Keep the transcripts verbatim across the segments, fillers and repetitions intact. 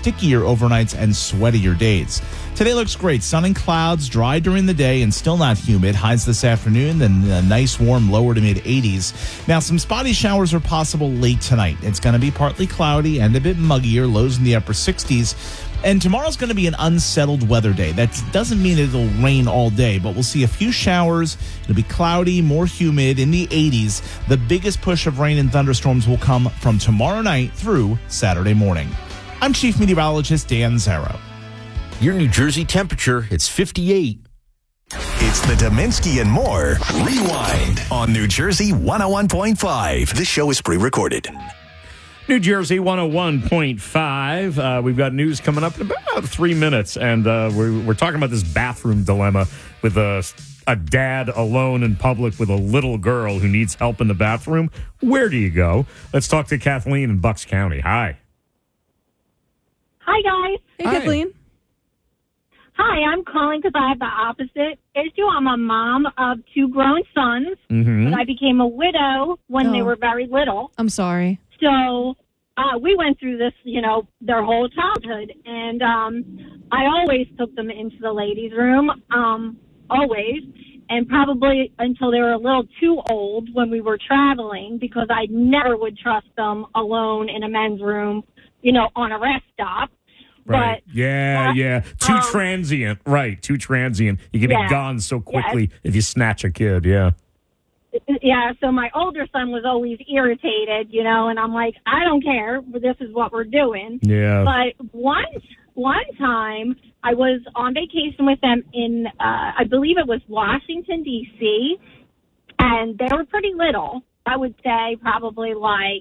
stickier overnights and sweatier days. Today looks great. Sun and clouds, dry during the day and still not humid. Highs this afternoon, then a nice warm lower to mid eighties. Now, some spotty showers are possible late tonight. It's going to be partly cloudy and a bit muggier, lows in the upper sixties. And tomorrow's going to be an unsettled weather day. That doesn't mean it'll rain all day, but we'll see a few showers. It'll be cloudy, more humid, in the eighties. The biggest push of rain and thunderstorms will come from tomorrow night through Saturday morning. I'm Chief Meteorologist Dan Zarrow. Your New Jersey temperature, it's fifty-eight. It's the Dominski and More Rewind on New Jersey one oh one point five. This show is pre-recorded. New Jersey one oh one point five. Uh, we've got news coming up in about three minutes, and uh, we're, we're talking about this bathroom dilemma with a, a dad alone in public with a little girl who needs help in the bathroom. Where do you go? Let's talk to Kathleen in Bucks County. Hi. Hi, guys. Hey, Hi. Kathleen. Hi, I'm calling because I have the opposite issue. I'm a mom of two grown sons, Mm-hmm. but I became a widow when they Oh. were very little. I'm sorry. So uh, we went through this, you know, their whole childhood. And um, I always took them into the ladies' room, um, always, and probably until they were a little too old when we were traveling, because I never would trust them alone in a men's room, you know, on a rest stop. Right. But, yeah, uh, yeah. Too um, transient. Right. Too transient. You can Yeah. be gone so quickly if you snatch a kid. Yeah. Yeah, so my older son was always irritated, you know, and I'm like, I don't care. This is what we're doing. Yeah. But one one time I was on vacation with them in, uh, I believe it was Washington, D C, and they were pretty little. I would say probably like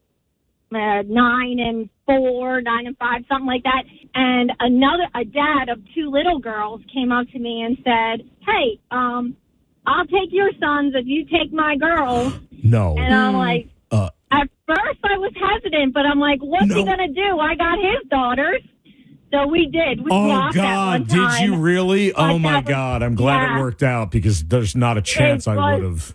uh, nine and four, nine and five, something like that. And another, a dad of two little girls came up to me and said, hey, um, I'll take your sons if you take my girls. No. And I'm like, Uh, at first I was hesitant, but I'm like, what's No. he going to do? I got his daughters. So we did. We Oh, walked that God. one Did time. you really? Oh, But my that was- God. I'm glad yeah. it worked out because there's not a chance I was- would have.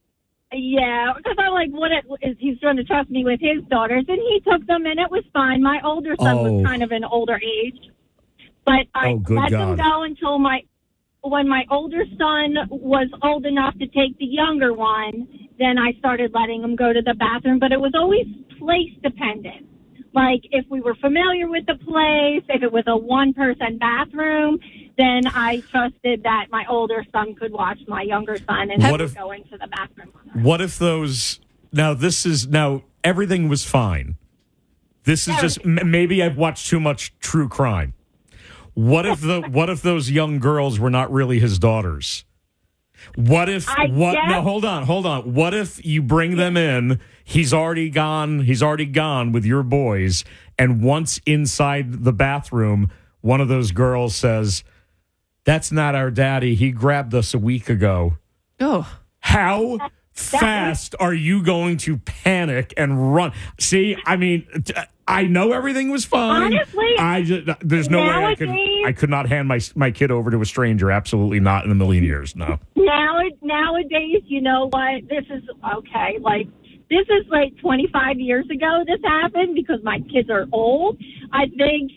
Yeah, because I'm like, what it, is he's trying to trust me with his daughters, and he took them, and it was fine. My older son Oh. was kind of an older age, but I Oh, good let them God. go until my when my older son was old enough to take the younger one. Then I started letting him go to the bathroom, but it was always place dependent. Like if we were familiar with the place, if it was a one-person bathroom, then I trusted that my older son could watch my younger son and What he if- would go into the bathroom. What if those. Now, this is. Now, everything was fine. This is just. m- Maybe I've watched too much true crime. What if the what if those young girls were not really his daughters? What if I what guess- no hold on, hold on. What if you bring them in, he's already gone, he's already gone with your boys, and once inside the bathroom, one of those girls says, "That's not our daddy. He grabbed us a week ago." Oh. How fast are you going to panic and run? See, I mean, t- I know everything was fine. Honestly, I just, there's no way I could nowadays- I could not hand my my kid over to a stranger. Absolutely not in a million years. No. Now, nowadays, you know what? This is okay. Like, this is like twenty-five years ago this happened because my kids are old. I think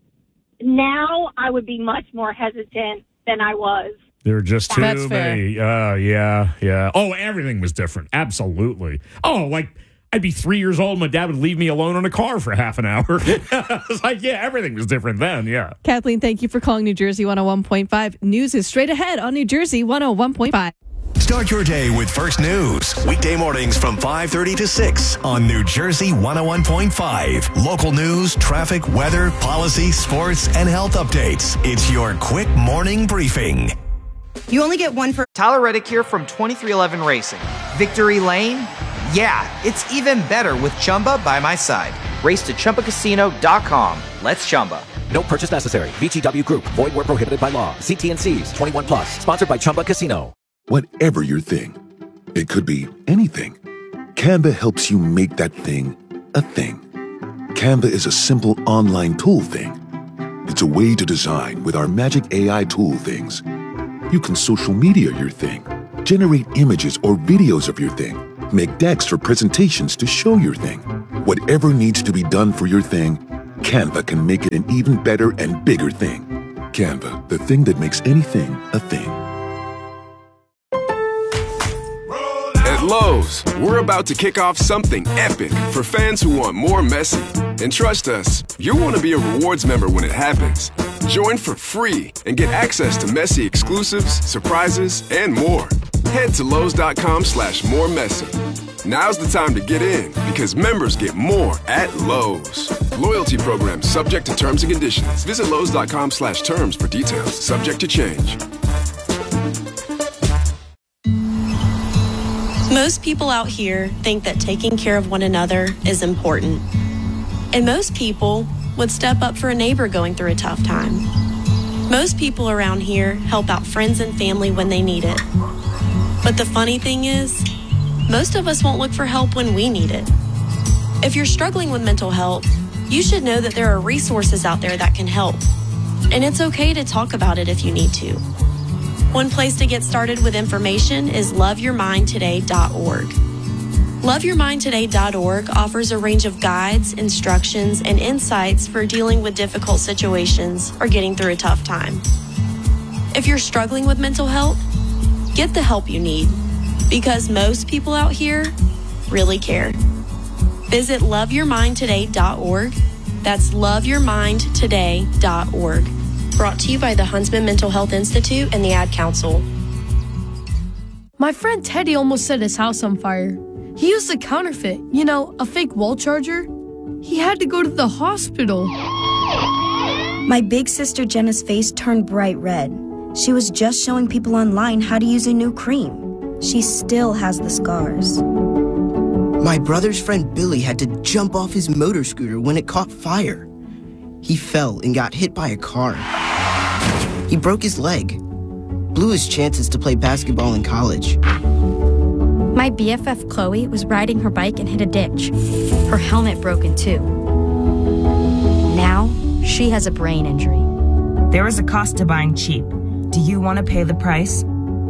now I would be much more hesitant than I was. There were just too That's fair. many. Uh, yeah, yeah. Oh, everything was different. Absolutely. Oh, like I'd be three years old. My dad would leave me alone in a car for half an hour. I was like, yeah, everything was different then. Yeah. Kathleen, thank you for calling New Jersey one oh one point five. News is straight ahead on New Jersey one oh one point five. Start your day with First News. Weekday mornings from five thirty to six on New Jersey one oh one point five. Local news, traffic, weather, policy, sports, and health updates. It's your quick morning briefing. You only get one for Tyler Reddick here from twenty-three eleven Racing. Victory Lane? Yeah, it's even better with Chumba by my side. Race to Chumba Casino dot com. Let's Chumba. No purchase necessary. V G W Group. Void where prohibited by law. See T N Cs. twenty-one plus. Sponsored by Chumba Casino. Whatever your thing, it could be anything. Canva helps you make that thing a thing. Canva is a simple online tool thing. It's a way to design with our magic A I tool things. You can social media your thing, generate images or videos of your thing, make decks for presentations to show your thing. Whatever needs to be done for your thing, Canva can make it an even better and bigger thing. Canva, the thing that makes anything a thing. At Lowe's, we're about to kick off something epic for fans who want more Messi. And trust us, you'll want to be a rewards member when it happens. Join for free and get access to Messi exclusives, surprises, and more. Head to Lowe's.com slash more Messi. Now's the time to get in because members get more at Lowe's. Loyalty program subject to terms and conditions. Visit Lowe's.com slash terms for details. Subject to change. Most people out here think that taking care of one another is important. And most people would step up for a neighbor going through a tough time. Most people around here help out friends and family when they need it. But the funny thing is, most of us won't look for help when we need it. If you're struggling with mental health, you should know that there are resources out there that can help. And it's okay to talk about it if you need to. One place to get started with information is love your mind today dot org. love your mind today dot org offers a range of guides, instructions, and insights for dealing with difficult situations or getting through a tough time. If you're struggling with mental health, get the help you need, because most people out here really care. Visit love your mind today dot org. That's love your mind today dot org. Brought to you by the Huntsman Mental Health Institute and the Ad Council. My friend Teddy almost set his house on fire. He used a counterfeit, you know, a fake wall charger. He had to go to the hospital. My big sister Jenna's face turned bright red. She was just showing people online how to use a new cream. She still has the scars. My brother's friend Billy had to jump off his motor scooter when it caught fire. He fell and got hit by a car. He broke his leg, blew his chances to play basketball in college. My B F F Chloe was riding her bike and hit a ditch. Her helmet broke in two. Now, she has a brain injury. There is a cost to buying cheap. Do you want to pay the price?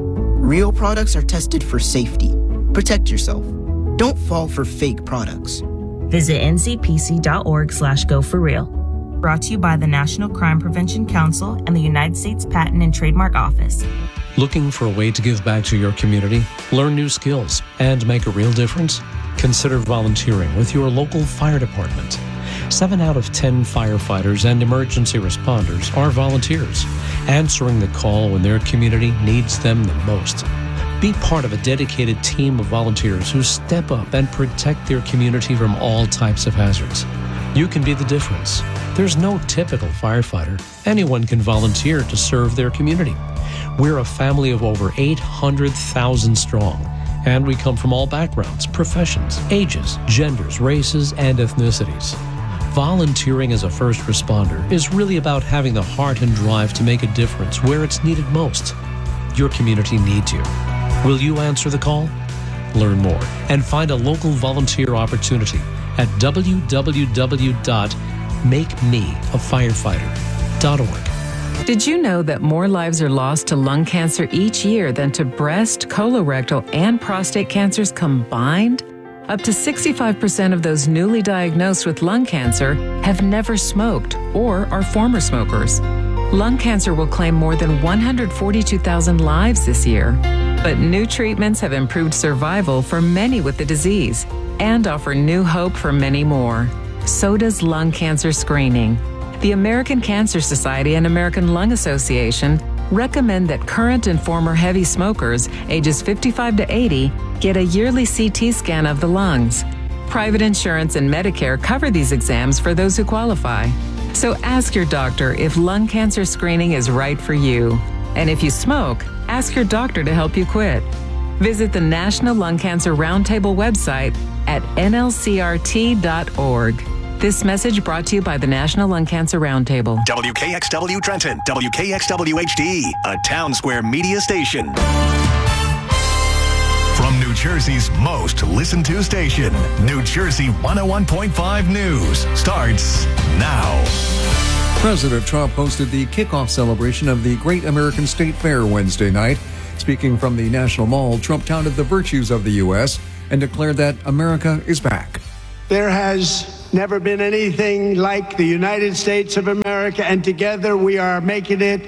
Real products are tested for safety. Protect yourself. Don't fall for fake products. Visit N C P C dot org slash go for real. Brought to you by the National Crime Prevention Council and the United States Patent and Trademark Office. Looking for a way to give back to your community, learn new skills, and make a real difference? Consider volunteering with your local fire department. Seven out of ten firefighters and emergency responders are volunteers, answering the call when their community needs them the most. Be part of a dedicated team of volunteers who step up and protect their community from all types of hazards. You can be the difference. There's no typical firefighter. Anyone can volunteer to serve their community. We're a family of over eight hundred thousand strong, and we come from all backgrounds, professions, ages, genders, races, and ethnicities. Volunteering as a first responder is really about having the heart and drive to make a difference where it's needed most. Your community needs you. Will you answer the call? Learn more and find a local volunteer opportunity at w w w dot make me a firefighter dot org. Did you know that more lives are lost to lung cancer each year than to breast, colorectal, and prostate cancers combined? Up to sixty-five percent of those newly diagnosed with lung cancer have never smoked or are former smokers. Lung cancer will claim more than one hundred forty-two thousand lives this year. But new treatments have improved survival for many with the disease and offer new hope for many more. So does lung cancer screening. The American Cancer Society and American Lung Association recommend that current and former heavy smokers ages fifty-five to eighty get a yearly C T scan of the lungs. Private insurance and Medicare cover these exams for those who qualify. So ask your doctor if lung cancer screening is right for you. And if you smoke, ask your doctor to help you quit. Visit the National Lung Cancer Roundtable website at N L C R T dot org. This message brought to you by the National Lung Cancer Roundtable. W K X W Trenton, W K X W H D, a Town Square media station. From New Jersey's most listened to station, New Jersey one oh one point five News starts now. President Trump hosted the kickoff celebration of the Great American State Fair Wednesday night. Speaking from the National Mall, Trump touted the virtues of the U S and declared that America is back. There has never been anything like the United States of America, and together we are making it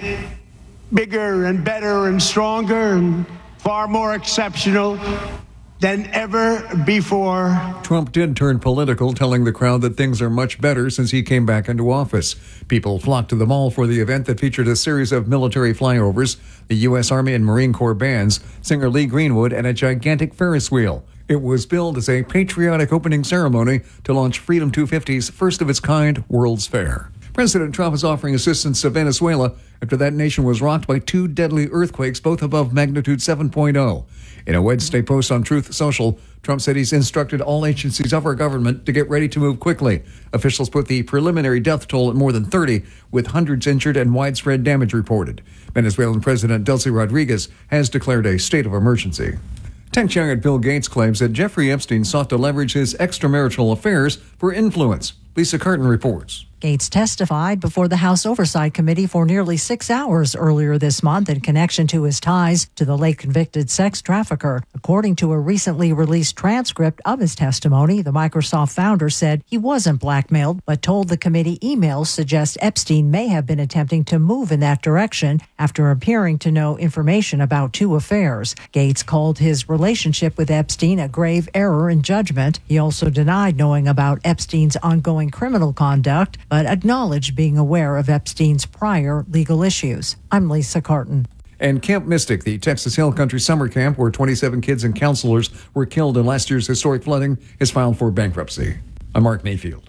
bigger and better and stronger and far more exceptional than ever before. Trump did turn political, telling the crowd that things are much better since he came back into office. People flocked to the mall for the event that featured a series of military flyovers, the U S Army and Marine Corps bands, singer Lee Greenwood, and a gigantic Ferris wheel. It was billed as a patriotic opening ceremony to launch Freedom two fifty's first-of-its-kind World's Fair. President Trump is offering assistance to Venezuela after that nation was rocked by two deadly earthquakes, both above magnitude seven point oh. In a Wednesday post on Truth Social, Trump said he's instructed all agencies of our government to get ready to move quickly. Officials put the preliminary death toll at more than thirty, with hundreds injured and widespread damage reported. Venezuelan President Delcy Rodriguez has declared a state of emergency. Tech giant Bill Gates claims that Jeffrey Epstein sought to leverage his extramarital affairs for influence. Lisa Carton reports. Gates testified before the House Oversight Committee for nearly six hours earlier this month in connection to his ties to the late convicted sex trafficker. According to a recently released transcript of his testimony, the Microsoft founder said he wasn't blackmailed, but told the committee emails suggest Epstein may have been attempting to move in that direction after appearing to know information about two affairs. Gates called his relationship with Epstein a grave error in judgment. He also denied knowing about Epstein's ongoing criminal conduct, but acknowledged being aware of Epstein's prior legal issues. I'm Lisa Carton. And Camp Mystic, the Texas Hill Country summer camp where twenty-seven kids and counselors were killed in last year's historic flooding, is filed for bankruptcy. I'm Mark Mayfield.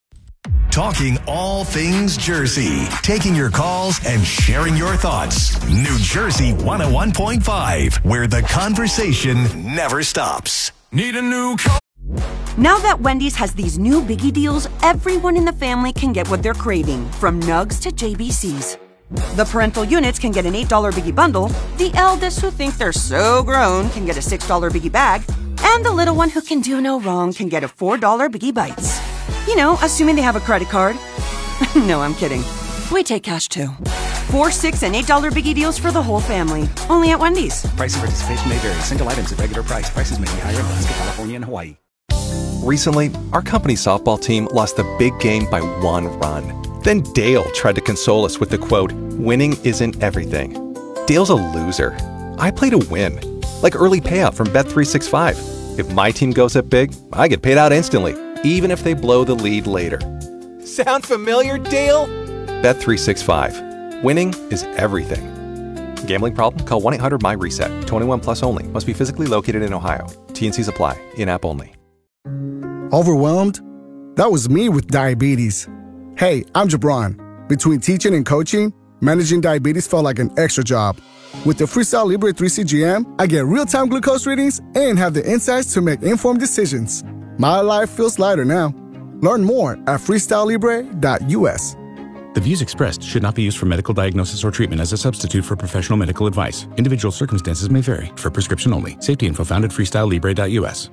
Talking all things Jersey. Taking your calls and sharing your thoughts. New Jersey one oh one point five, where the conversation never stops. Need a new car? Now that Wendy's has these new biggie deals, everyone in the family can get what they're craving, from nugs to J B Cs. The parental units can get an eight dollar biggie bundle, the eldest who think they're so grown can get a six dollar biggie bag, and the little one who can do no wrong can get a four dollar biggie bites. You know, assuming they have a credit card. No, I'm kidding. We take cash too. Four, six, and eight dollar biggie deals for the whole family. Only at Wendy's. Price and participation may vary. Single items at regular price. Prices may be higher in Alaska, California, and Hawaii. Recently, our company softball team lost a big game by one run. Then Dale tried to console us with the quote, "Winning isn't everything." Dale's a loser. I play to win. Like early payout from Bet three sixty-five. If my team goes up big, I get paid out instantly, even if they blow the lead later. Sound familiar, Dale? Bet three sixty-five. Winning is everything. Gambling problem? Call one eight hundred M Y reset. twenty-one plus only. Must be physically located in Ohio. T and Cs apply. In-app only. Overwhelmed? That was me with diabetes. Hey, I'm Jabron. Between teaching and coaching, managing diabetes felt like an extra job. With the Freestyle Libre three C G M, I get real-time glucose readings and have the insights to make informed decisions. My life feels lighter now. Learn more at freestyle libre dot U S. The views expressed should not be used for medical diagnosis or treatment as a substitute for professional medical advice. Individual circumstances may vary. For prescription only. Safety info found at freestyle libre dot U S.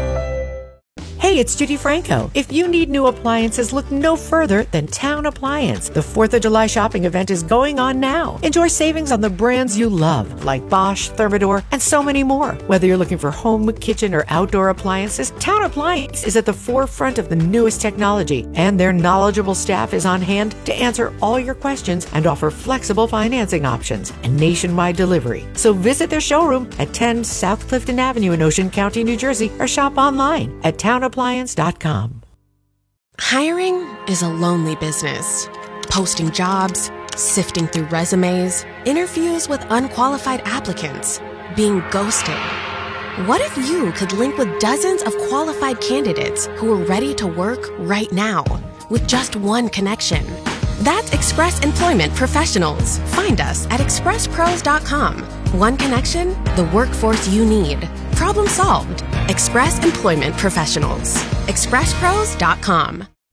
Hey, it's Judy Franco. If you need new appliances, look no further than Town Appliance. The fourth of July shopping event is going on now. Enjoy savings on the brands you love, like Bosch, Thermador, and so many more. Whether you're looking for home, kitchen, or outdoor appliances, Town Appliance is at the forefront of the newest technology, and their knowledgeable staff is on hand to answer all your questions and offer flexible financing options and nationwide delivery. So visit their showroom at ten South Clifton Avenue in Ocean County, New Jersey, or shop online at town appliance dot com. Hiring is a lonely business. Posting jobs, sifting through resumes, interviews with unqualified applicants, being ghosted. What if you could link with dozens of qualified candidates who are ready to work right now with just one connection? That's Express Employment Professionals. Find us at express pros dot com. One connection, the workforce you need. Problem solved. Express Employment Professionals. express pros dot com.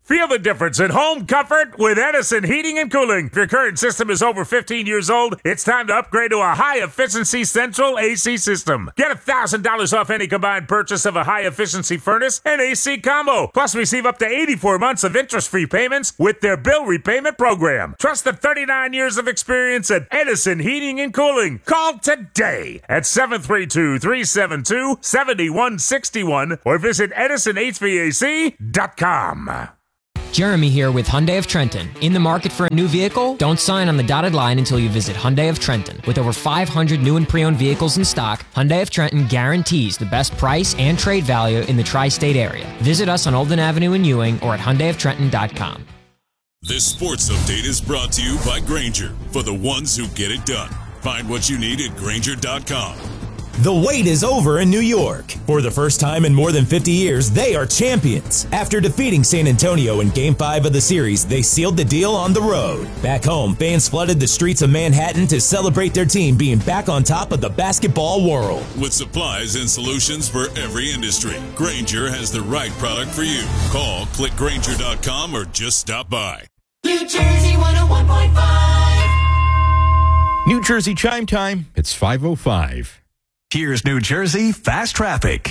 Feel the difference in home comfort with Edison Heating and Cooling. If your current system is over fifteen years old, it's time to upgrade to a high-efficiency central A C system. Get one thousand dollars off any combined purchase of a high-efficiency furnace and A C combo. Plus, receive up to eighty-four months of interest-free payments with their bill repayment program. Trust the thirty-nine years of experience at Edison Heating and Cooling. Call today at seven three two, three seven two, seven one six one or visit edison h v a c dot com. Jeremy here with Hyundai of Trenton. In the market for a new vehicle? Don't sign on the dotted line until you visit Hyundai of Trenton. With over five hundred new and pre-owned vehicles in stock, Hyundai of Trenton guarantees the best price and trade value in the tri-state area. Visit us on Olden Avenue in Ewing or at hyundai of trenton dot com. This sports update is brought to you by Grainger, for the ones who get it done. Find what you need at grainger dot com. The wait is over in New York. For the first time in more than fifty years, they are champions. After defeating San Antonio in Game five of the series, they sealed the deal on the road. Back home, fans flooded the streets of Manhattan to celebrate their team being back on top of the basketball world. With supplies and solutions for every industry, Grainger has the right product for you. Call, click grainger dot com, or just stop by. New Jersey one oh one point five. New Jersey Chime Time. It's five oh five. Here's New Jersey Fast Traffic.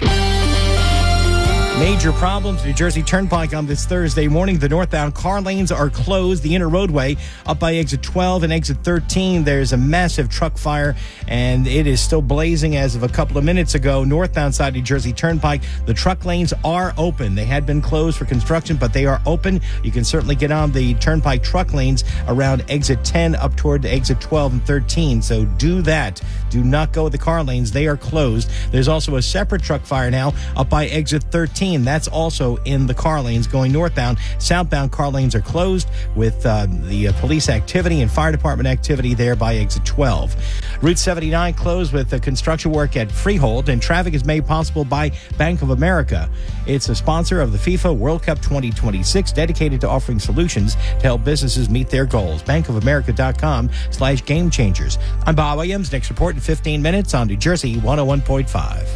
Major problems. New Jersey Turnpike on this Thursday morning. The northbound car lanes are closed. The inner roadway up by exit twelve and exit thirteen. There's a massive truck fire, and it is still blazing as of a couple of minutes ago. Northbound side New Jersey Turnpike, the truck lanes are open. They had been closed for construction, but they are open. You can certainly get on the Turnpike truck lanes around exit ten up toward exit twelve and thirteen. So do that. Do not go with the car lanes. They are closed. There's also a separate truck fire now up by exit thirteen. That's also in the car lanes going northbound. Southbound car lanes are closed with uh, the uh, police activity and fire department activity there by exit twelve. Route seventy-nine closed with uh, construction work at Freehold, and traffic is made possible by Bank of America. It's a sponsor of the FIFA World Cup twenty twenty-six, dedicated to offering solutions to help businesses meet their goals. bank of america dot com slash game changers. I'm Bob Williams. Next report in fifteen minutes on New Jersey one oh one point five.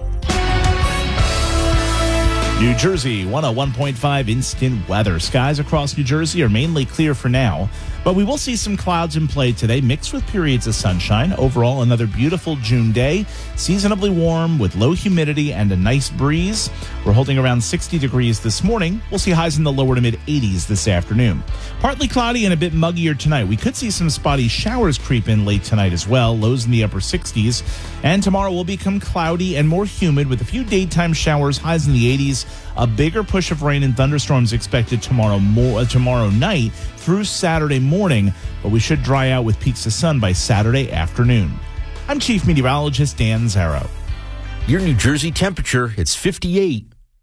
New Jersey one oh one point five instant weather. Skies across New Jersey are mainly clear for now, but we will see some clouds in play today, mixed with periods of sunshine. Overall, another beautiful June day, seasonably warm with low humidity and a nice breeze. We're holding around sixty degrees this morning. We'll see highs in the lower to mid eighties this afternoon. Partly cloudy and a bit muggier tonight. We could see some spotty showers creep in late tonight as well, lows in the upper sixties. And tomorrow will become cloudy and more humid with a few daytime showers, highs in the eighties. A bigger push of rain and thunderstorms expected tomorrow more, uh, tomorrow night through Saturday morning, but we should dry out with peaks of sun by Saturday afternoon. I'm Chief Meteorologist Dan Zarrow. Your New Jersey temperature, it's fifty-eight.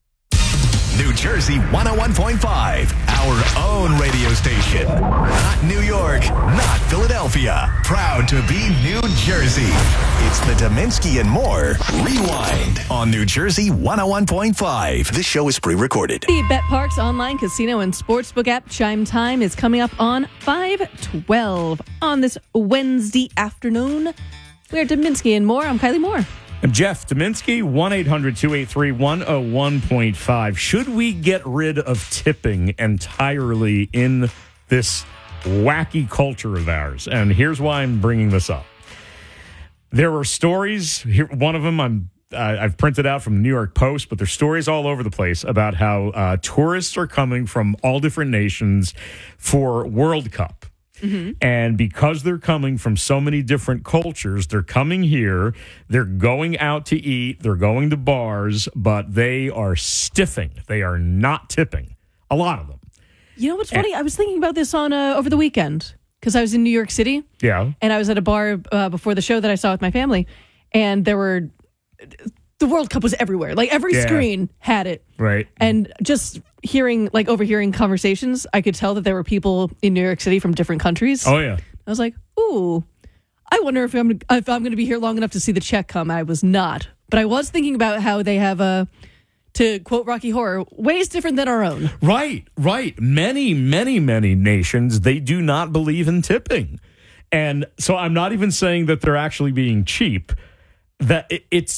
New Jersey one oh one point five, our own radio station. Not New York, not Philadelphia. Proud to be New Jersey. It's the Dominski and More Rewind on New Jersey one oh one point five. This show is pre-recorded. The BetParx online casino and sportsbook app Chime Time is coming up on five twelve on this Wednesday afternoon. We're Dominski and More. I'm Kylie Moore. I'm Jeff Dominski, one eight hundred two eight three one oh one point five. Should we get rid of tipping entirely in this wacky culture of ours? And here's why I'm bringing this up. There are stories, here, one of them I'm, uh, I've printed out from the New York Post, but there's stories all over the place about how uh, tourists are coming from all different nations for World Cup. Mm-hmm. And because they're coming from so many different cultures, they're coming here, they're going out to eat, they're going to bars, but they are stiffing. They are not tipping. A lot of them. You know what's funny? And, I was thinking about this on uh, over the weekend because I was in New York City. Yeah. And I was at a bar uh, before the show that I saw with my family, and there were... The World Cup was everywhere. Like, every yeah. screen had it. Right. And just hearing, like, overhearing conversations, I could tell that there were people in New York City from different countries. Oh, yeah. I was like, ooh, I wonder if I'm if I'm going to be here long enough to see the check come. I was not. But I was thinking about how they have, uh, to quote Rocky Horror, ways different than our own. Right, right. Many, many, many nations, they do not believe in tipping. And so I'm not even saying that they're actually being cheap. That it's...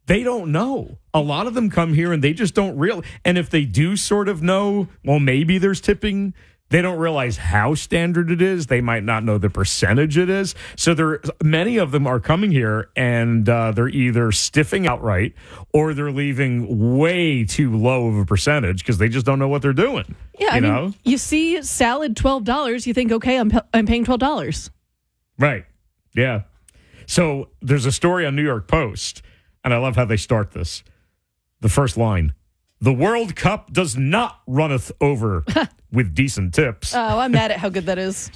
They don't know. A lot of them come here and they just don't real. And if they do sort of know, well, maybe there's tipping. They don't realize how standard it is. They might not know the percentage it is. So there, many of them are coming here and uh, they're either stiffing outright or they're leaving way too low of a percentage because they just don't know what they're doing. Yeah, you I know? mean, you see salad twelve dollars, you think, okay, I'm I'm paying twelve dollars. Right. Yeah. So there's a story on New York Post, and I love how they start this. The first line, the World Cup does not runneth over with decent tips. Oh, I'm mad at how good that is.